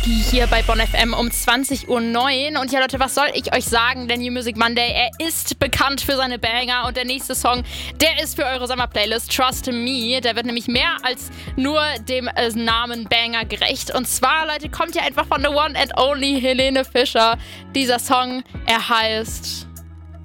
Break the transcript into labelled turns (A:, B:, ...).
A: Hier bei Bonn FM um 20:09 Uhr. Und ja, Leute, was soll ich euch sagen? Der New Music Monday, er ist bekannt für seine Banger. Und der nächste Song, der ist für eure Sommerplaylist, Trust Me. Der wird nämlich mehr als nur dem Namen Banger gerecht. Und zwar, Leute, kommt ja einfach von the one and only Helene Fischer. Dieser Song, er heißt